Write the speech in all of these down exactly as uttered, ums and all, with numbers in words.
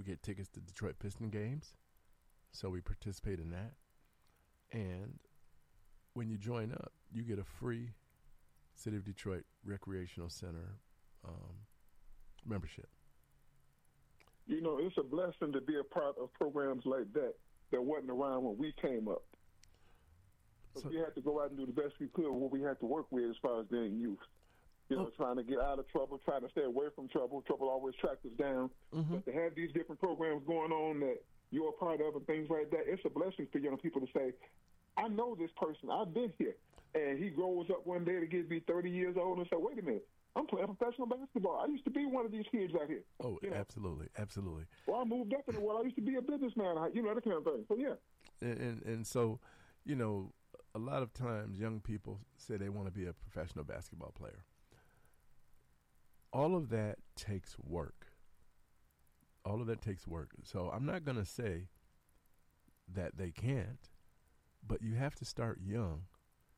we get tickets to Detroit Piston games, so we participate in that. And when you join up, you get a free City of Detroit Recreational Center um, membership. You know, it's a blessing to be a part of programs like that that wasn't around when we came up. So, we had to go out and do the best we could with what we had to work with as far as being youth. You know, oh. trying to get out of trouble, trying to stay away from trouble. Trouble always tracks us down. Mm-hmm. But to have these different programs going on that you're a part of and things like that, it's a blessing for young people to say, I know this person. I've been here. And he grows up one day to get to be thirty years old and say, wait a minute, I'm playing professional basketball. I used to be one of these kids out here. Oh, you know? absolutely, absolutely. Well, I moved up in the world. I used to be a businessman, you know, that kind of thing. So, yeah. And, and, and so, you know, a lot of times young people say they want to be a professional basketball player. All of that takes work. All of that takes work. So I'm not going to say that they can't, but you have to start young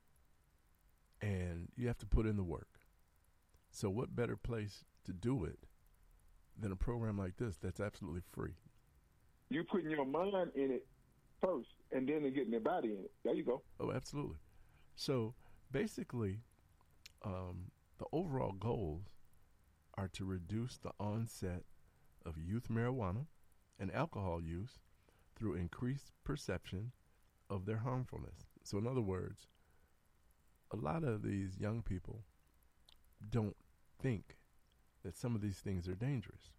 and you have to put in the work. So what better place to do it than a program like this that's absolutely free? You're putting your mind in it first and then getting your body in it. There you go. Oh, absolutely. So basically, um, the overall goals are to reduce the onset of youth marijuana and alcohol use through increased perception of their harmfulness. So in other words, a lot of these young people don't think that some of these things are dangerous.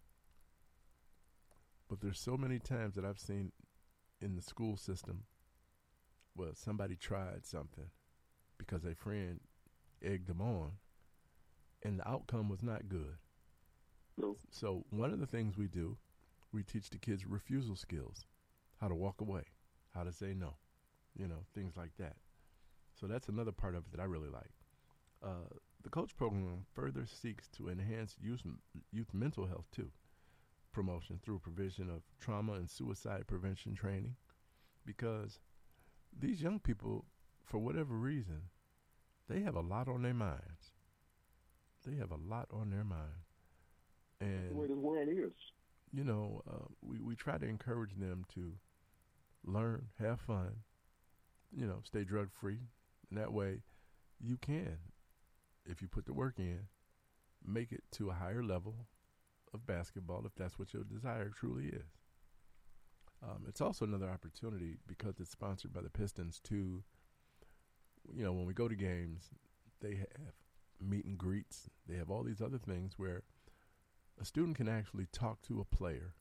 But there's so many times that I've seen in the school system where somebody tried something because a friend egged them on and the outcome was not good. No. So one of the things we do, we teach the kids refusal skills, how to walk away, how to say no, you know, things like that. So that's another part of it that I really like. Uh, the coach program further seeks to enhance youth, youth mental health too, promotion through provision of trauma and suicide prevention training, because these young people, for whatever reason, they have a lot on their minds. They have a lot on their mind. And the way the world is. You know, uh, we, we try to encourage them to learn, have fun, you know, stay drug-free. And that way you can, if you put the work in, make it to a higher level of basketball if that's what your desire truly is. Um, it's also another opportunity, because it's sponsored by the Pistons, to, you know, when we go to games, they have meet and greets. They have all these other things where a student can actually talk to a player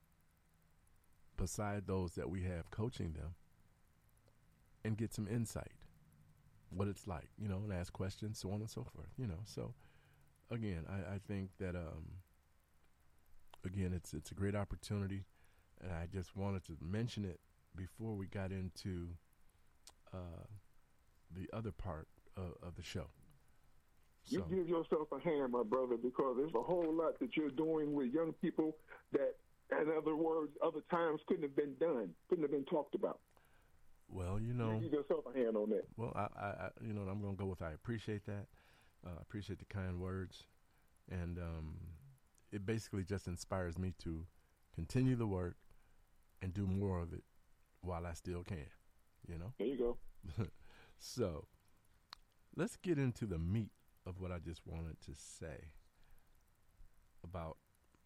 beside those that we have coaching them and get some insight, what it's like, you know, and ask questions, so on and so forth, you know. So, again, I, I think that, um, again, it's it's a great opportunity, and I just wanted to mention it before we got into uh, the other part of, of the show. You So, give yourself a hand, my brother, because there's a whole lot that you're doing with young people that, in other words, other times couldn't have been done, couldn't have been talked about. well, you know, You give yourself a hand on that. well, I, I, I you know, I'm going to go with I appreciate that. Uh, I appreciate the kind words, and um, it basically just inspires me to continue the work and do more of it while I still can, you know? There you go. So let's get into the meat of what I just wanted to say about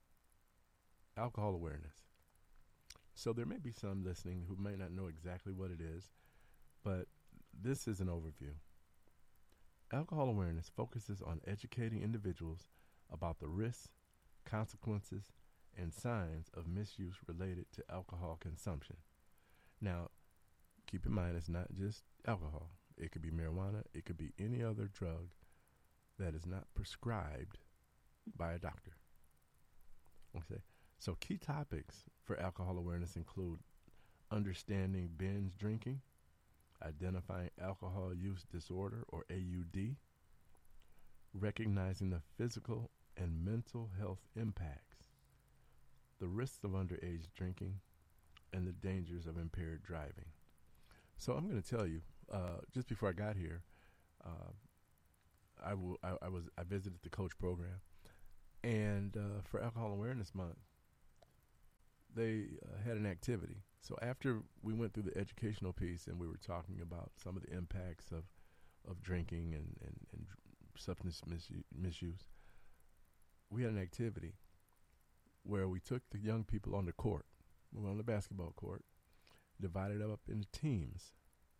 alcohol awareness. So there may be some listening who may not know exactly what it is, but this is an overview. Alcohol awareness focuses on educating individuals about the risks, consequences, and signs of misuse related to alcohol consumption. Now, keep in mind, it's not just alcohol. It could be marijuana. It could be any other drug that is not prescribed by a doctor. Okay. So key topics for alcohol awareness include understanding binge drinking, identifying alcohol use disorder or A U D, recognizing the physical and mental health impacts, the risks of underage drinking, and the dangers of impaired driving. So I'm going to tell you, uh, just before I got here, uh, I, w- I, I was I visited the coach program, and uh, for Alcohol Awareness Month, they uh, had an activity. So after we went through the educational piece and we were talking about some of the impacts of, of drinking and, and, and substance misu- misuse, we had an activity where we took the young people on the court. We were on the basketball court, divided up into teams.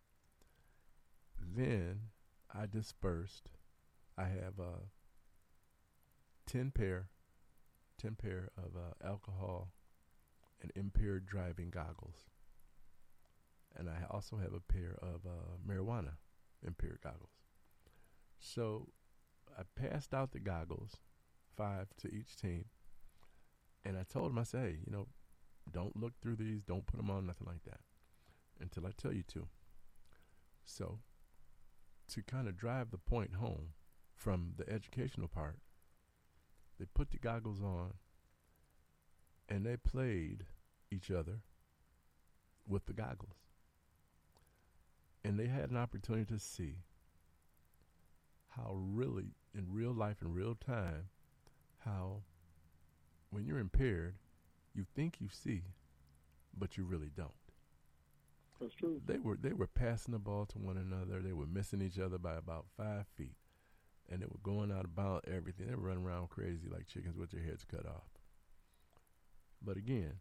Then I dispersed. I have uh, ten pair, ten pair of uh, alcohol and impaired driving goggles, and I also have a pair of uh, marijuana impaired goggles. So I passed out the goggles, five to each team, and I told them, I said, hey, you know, don't look through these, don't put them on, nothing like that, until I tell you to. So to kind of drive the point home from the educational part, they put the goggles on and they played each other with the goggles. And they had an opportunity to see how really, in real life, in real time, how when you're impaired, you think you see, but you really don't. That's true. They were they were passing the ball to one another. They were missing each other by about five feet. And they were going out about everything. They were running around crazy like chickens with their heads cut off. But again,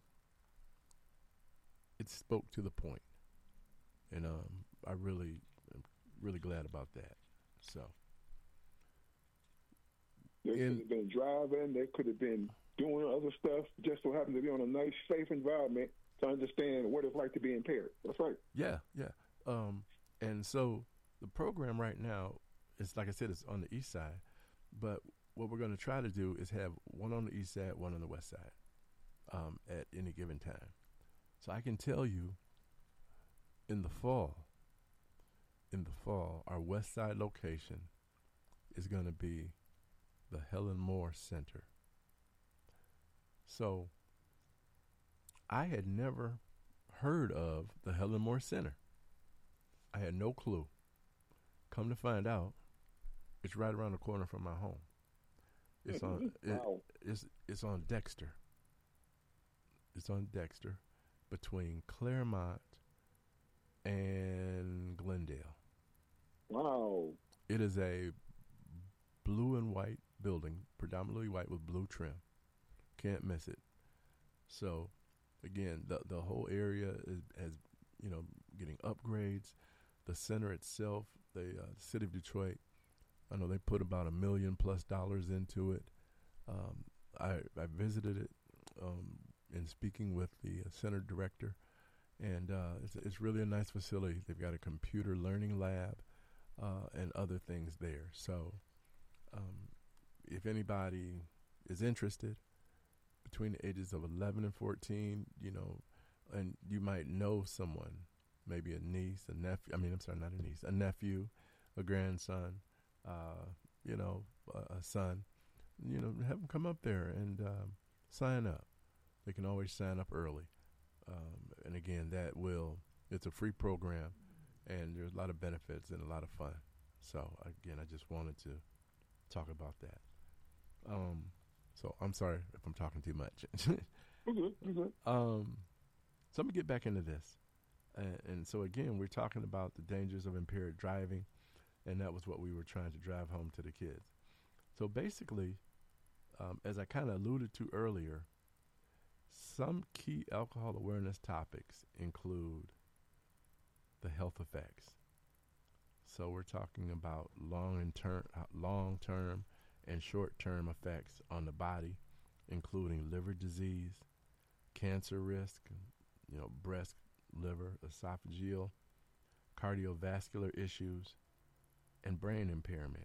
it spoke to the point. And um, I really, am really glad about that. So. They could have been driving. They could have been doing other stuff. Just so happened to be on a nice, safe environment to understand what it's like to be impaired. That's right. Yeah, yeah. Um, and so the program right now, it's like I said, it's on the east side. But what we're going to try to do is have one on the east side, one on the west side um, at any given time. So I can tell you in the fall, in the fall, our west side location is going to be the Helen Moore Center. So I had never heard of the Helen Moore Center. I had no clue. Come to find out, it's right around the corner from my home. It's on wow. it, it's it's on Dexter. It's on Dexter, between Claremont and Glendale. Wow. It is a blue and white building, predominantly white with blue trim. Can't miss it. So, again, the the whole area is has you know getting upgrades. The center itself, the, uh, the city of Detroit, I know they put about a million plus dollars into it. Um, I I visited it um, in speaking with the uh, center director, and uh, it's it's really a nice facility. They've got a computer learning lab uh, and other things there. So, um, if anybody is interested, between the ages of eleven and fourteen, you know, and you might know someone, maybe a niece, a nephew, I mean, I'm sorry, not a niece, a nephew, a grandson, uh, you know, a, a son, you know, have them come up there and um, sign up. They can always sign up early. Um, and again, that will, it's a free program, and there's a lot of benefits and a lot of fun. So, again, I just wanted to talk about that. Um, so, I'm sorry if I'm talking too much. You're good. You're good. Um, so, I'm going to get back into this. And, and so, again, we're talking about the dangers of impaired driving, and that was what we were trying to drive home to the kids. So, basically, um, as I kind of alluded to earlier, some key alcohol awareness topics include the health effects. So, we're talking about long and ter- long-term and short-term effects on the body, including liver disease, cancer risk, you know, breast, liver, esophageal, cardiovascular issues, and brain impairment.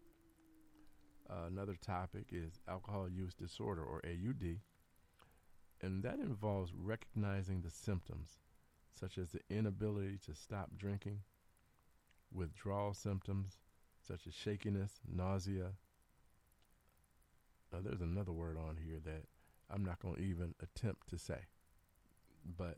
Uh, another topic is alcohol use disorder, or A U D, and that involves recognizing the symptoms, such as the inability to stop drinking, withdrawal symptoms, such as shakiness, nausea. Now, there's another word on here that I'm not going to even attempt to say, but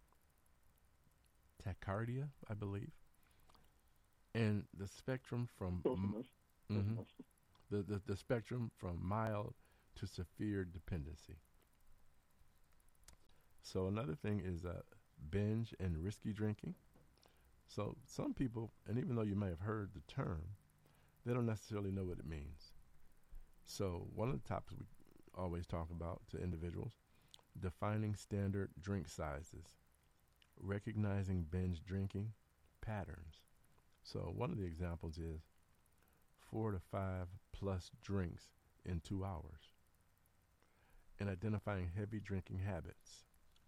tachycardia, I believe, and the spectrum from m- mm-hmm, the, the the spectrum from mild to severe dependency. So another thing is uh, binge and risky drinking. So some people, and even though you may have heard the term, they don't necessarily know what it means. So one of the topics we always talk about to individuals, defining standard drink sizes, recognizing binge drinking patterns. So one of the examples is four to five plus drinks in two hours, and identifying heavy drinking habits.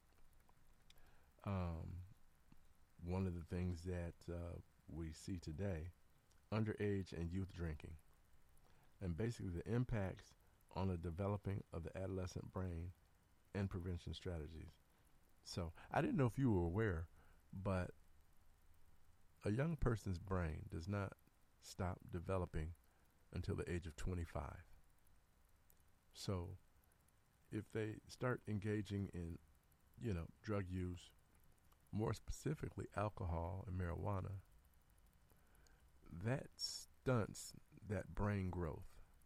Um, one of the things that uh, we see today, underage and youth drinking, and basically the impacts on the developing of the adolescent brain and prevention strategies. So I didn't know if you were aware, but a young person's brain does not stop developing until the age of twenty-five. So if they start engaging in, you know, drug use, more specifically alcohol and marijuana, that stunts that brain growth.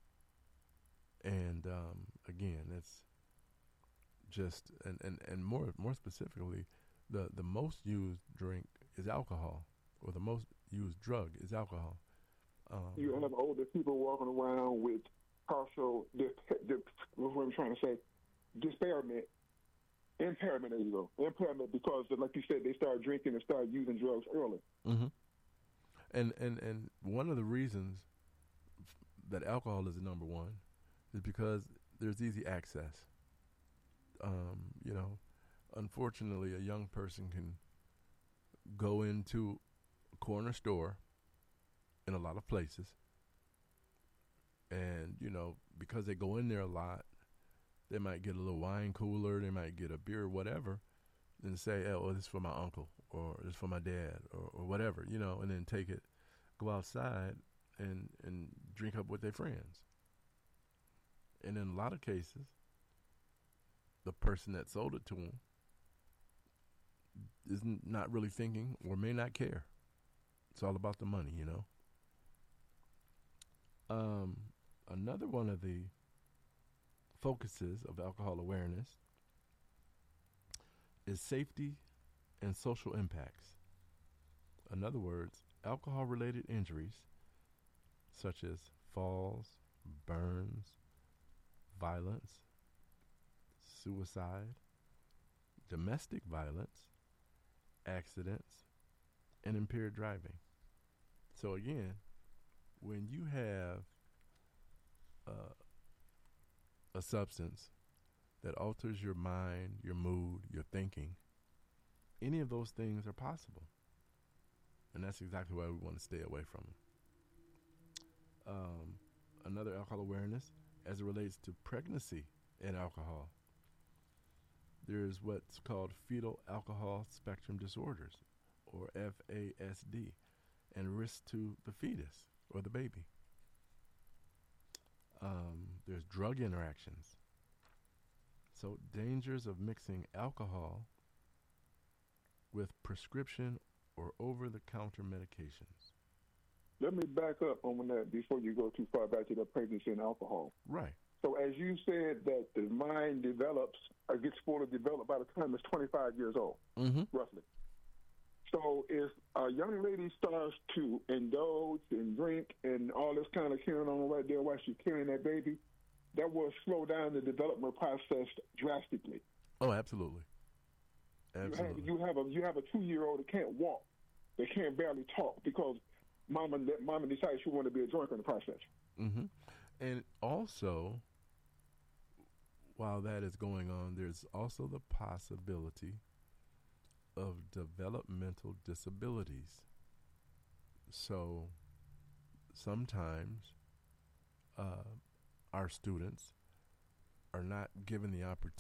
And um, again, it's just, and, and, and more more specifically, the, the most used drink is alcohol, or the most used drug is alcohol. Um, you have older people walking around with partial, dip, dip, what I'm trying to say, disparament, impairment, there you go, impairment, because, like you said, they start drinking and start using drugs early. Mm-hmm. And, and, and one of the reasons that alcohol is the number one is because there's easy access. Um, you know, unfortunately, a young person can go into a corner store in a lot of places, and, you know, because they go in there a lot, they might get a little wine cooler, they might get a beer, whatever, and say, oh, this is for my uncle, or this is for my dad, or, or whatever, you know, and then take it, go outside and, and drink up with their friends. And in a lot of cases, the person that sold it to them is not really thinking or may not care. It's all about the money, you know. Um, another one of the focuses of alcohol awareness is safety and social impacts. In other words, alcohol-related injuries such as falls, burns, violence, suicide, domestic violence, accidents, and impaired driving. So again, when you have uh, a substance that alters your mind, your mood, your thinking, any of those things are possible. And that's exactly why we want to stay away from them. Um, another alcohol awareness as it relates to pregnancy and alcohol. There's what's called fetal alcohol spectrum disorders, or F A S D, and risk to the fetus or the baby. Um, there's drug interactions. So dangers of mixing alcohol with prescription or over-the-counter medications. Let me back up on that before you go too far back to the pregnancy and alcohol. Right. So as you said that the mind develops, or gets fully developed by the time it's twenty-five years old, mm-hmm. roughly. So if a young lady starts to indulge and drink and all this kind of carrying on right there while she's carrying that baby, that will slow down the development process drastically. Oh, absolutely. Absolutely. You have, you have a you have a two-year-old that can't walk, that can't barely talk because mama mama decides she want to be a drinker in the process. Mm-hmm. And also, while that is going on, there's also the possibility of developmental disabilities. So sometimes uh, our students are not given the opportunity